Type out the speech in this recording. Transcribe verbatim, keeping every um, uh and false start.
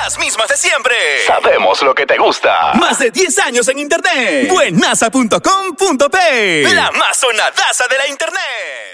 Las mismas de siempre. Sabemos lo que te gusta. Más de diez años en internet. Buenasa punto com punto pe. La más sonadaza de la internet.